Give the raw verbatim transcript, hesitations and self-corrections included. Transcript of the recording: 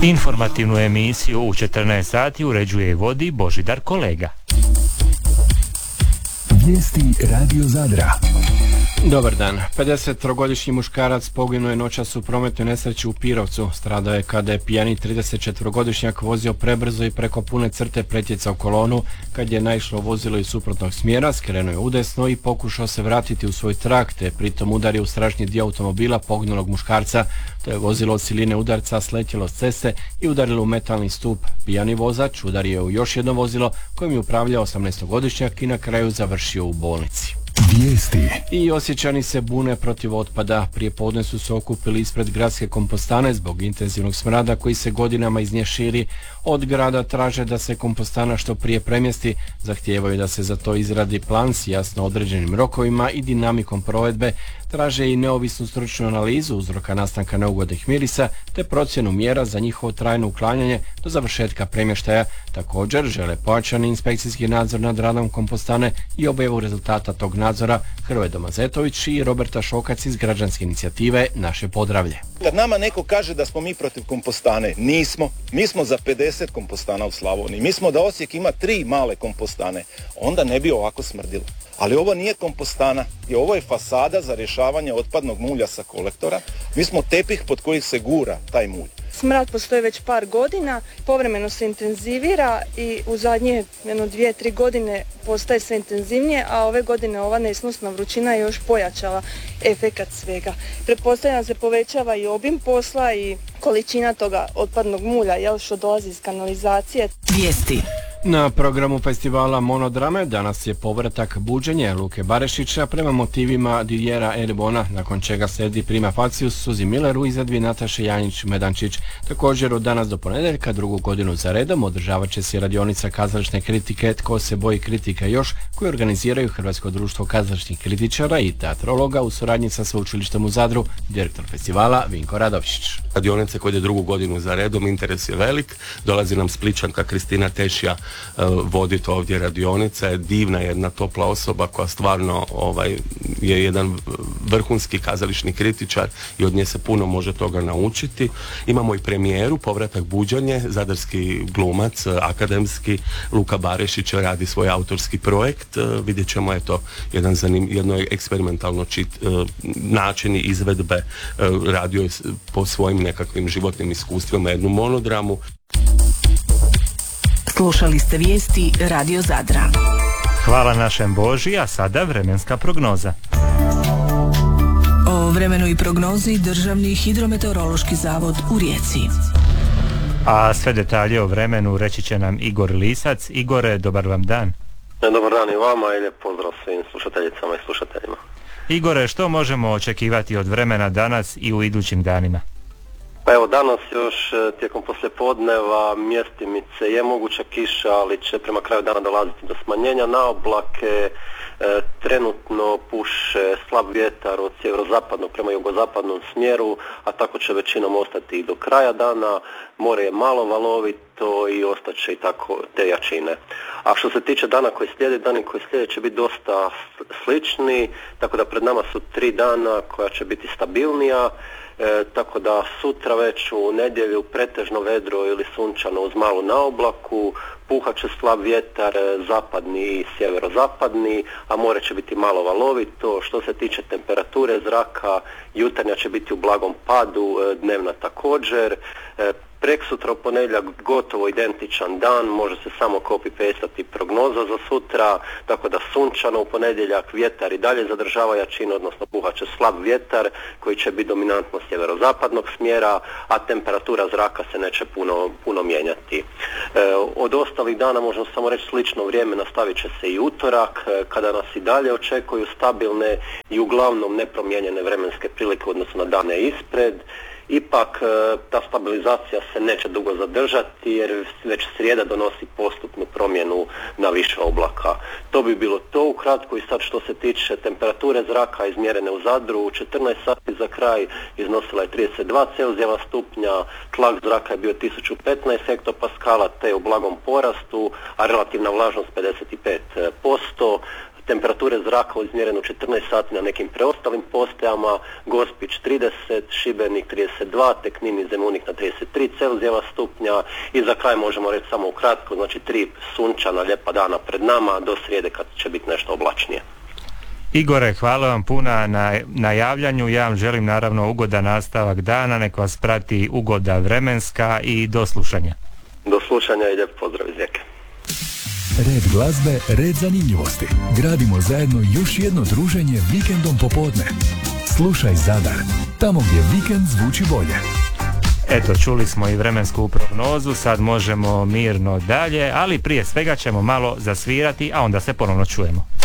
Informativnu emisiju u četrnaest sati uređuje i vodi Božidar Kolega. Vijesti Radio Zadra. Dobar dan. pedesettrogodišnji muškarac poginuo je noćas u prometnoj nesreći u Pirovcu. Stradao je kada je pijani tridesetčetvorogodišnjak vozio prebrzo i preko pune crte pretjecao kolonu. Kad je naišlo vozilo iz suprotnog smjera, skrenuo je udesno i pokušao se vratiti u svoj trak, te pritom udario u stražnji dio automobila poginulog muškarca. To je vozilo od siline udarca sletjelo s ceste i udarilo u metalni stup. Pijani vozač udario je u još jedno vozilo kojim je upravljao osamnaestogodišnjak i na kraju završio u bolnici. Vijesti. I Osječani se bune protiv otpada. Prije podne su se okupili ispred gradske kompostane zbog intenzivnog smrada koji se godinama iz nje širi. Od grada traže da se kompostana što prije premjesti, zahtijevaju da se za to izradi plan s jasno određenim rokovima i dinamikom provedbe, traže i neovisnu stručnu analizu uzroka nastanka neugodnih mirisa te procjenu mjera za njihovo trajno uklanjanje do završetka premještaja. Također žele pojačani inspekcijski nadzor nad radom kompostane i objavu rezultata tog nadzora. Hrvoje Domazetović i Roberta Šokac iz građanske inicijative Naše Podravlje. Kad nama neko kaže da smo mi protiv kompostane, nismo. Mi smo za pedeset kompostana u Slavoniji. Mi smo da Osijek ima tri male kompostane. Onda ne bi ovako smrdilo. Ali ovo nije kompostana i ovo je fasada za rješavanje otpadnog mulja sa kolektora. Mi smo tepih pod kojih se gura taj mulj. Smrad postoji već par godina, povremeno se intenzivira i u zadnje jedno dvije, tri godine postaje sve intenzivnije, a ove godine ova nesnosna vrućina je još pojačala efekat svega. Pretpostavljam da se povećava i obim posla i količina toga otpadnog mulja, jel, što dolazi iz kanalizacije. Vijesti. Na programu festivala Monodrame danas je povratak Buđenje Luke Barešića prema motivima Didijera Erbona, nakon čega slijedi Prima Facius Suzi Miller u izvedbi Nataše Janjić-Medančić. Također od danas do ponedjeljka drugu godinu za redom održavat će se radionica kazališne kritike Tko se boji kritika još, koju organiziraju Hrvatsko društvo kazališnih kritičara i teatrologa u suradnji sa Sveučilištem u Zadru, direktor festivala Vinko Radovšić. Radionice koje ide drugu godinu za redom, interes je velik, dolazi nam Spličanka Kristina Tešija voditi ovdje radionice, je divna jedna topla osoba koja stvarno ovaj, je jedan vrhunski kazališni kritičar i od nje se puno može toga naučiti. Imamo i premijeru, povratak Buđanje, zadarski glumac, akademski Luka Barešić radi svoj autorski projekt. Vidjet ćemo eto jedan zanim, jedno eksperimentalno čit, načini izvedbe, radio je po svojim nekakvim životnim iskustvima jednu monodramu. Slušali ste vijesti Radio Zadra. Hvala našem Boži, a sada vremenska prognoza. O vremenu i prognozi Državni hidrometeorološki zavod u Rijeci. A sve detalje o vremenu reći će nam Igor Lisac. Igore, dobar vam dan. Dobar dan i vama i lijep pozdrav svim slušateljicama i slušateljima. Igore, što možemo očekivati od vremena danas i u idućim danima? Pa evo, danas još tijekom poslijepodneva mjestimice je moguća kiša, ali će prema kraju dana dolaziti do smanjenja na oblake. E, trenutno puše slab vjetar od sjeverozapadnog prema jugozapadnom smjeru, a tako će većinom ostati i do kraja dana. More je malo valovito i ostaće i tako te jačine. A što se tiče dana koji slijede, dani koji slijede će biti dosta slični, tako da pred nama su tri dana koja će biti stabilnija. E, tako da sutra već u nedjelju pretežno vedro ili sunčano uz malu naoblaku, puhat će slab vjetar zapadni i sjeverozapadni, a more će biti malo valovito. Što se tiče temperature zraka, jutarnja će biti u blagom padu, dnevna također. E, Preksutra u ponedjeljak gotovo identičan dan, može se samo copy-pastati prognoza za sutra, tako da sunčano u ponedjeljak, vjetar i dalje zadržava jačinu, odnosno puhat će slab vjetar koji će biti dominantno sjeverozapadnog smjera, a temperatura zraka se neće puno, puno mijenjati. E, od ostalih dana možemo samo reći slično vrijeme, nastavit će se i utorak, kada nas i dalje očekuju stabilne i uglavnom nepromijenjene vremenske prilike u odnosu na dane ispred. Ipak ta stabilizacija se neće dugo zadržati jer već srijeda donosi postupnu promjenu na više oblaka. To bi bilo to ukratko i sad što se tiče temperature zraka izmjerene u Zadru u četrnaest sati za kraj iznosila je trideset dva Celzijeva stupnja, tlak zraka je bio tisuću petnaest hektopaskala te u blagom porastu, a relativna vlažnost pedeset pet posto. temperature zraka izmjerene u četrnaest sati na nekim preostalim postajama, Gospić trideset, Šibenik trideset dva, te Knin i Zemunik na trideset tri Celzijeva stupnja i za kraj možemo reći samo ukratko, znači tri sunčana lijepa dana pred nama do srijede kad će biti nešto oblačnije. Igore, hvala vam puno na, na javljanju. Ja vam želim naravno ugodan nastavak dana, nek vas prati ugoda vremenska i do slušanja. Do slušanja i lijep pozdrav iz Rijeke. Red glazbe, red zanimljivosti. Gradimo zajedno još jedno druženje vikendom popodne. Slušaj Zadar, tamo gdje vikend zvuči bolje. Eto, čuli smo i vremensku prognozu, sad možemo mirno dalje, ali prije svega ćemo malo zasvirati, a onda se ponovno čujemo.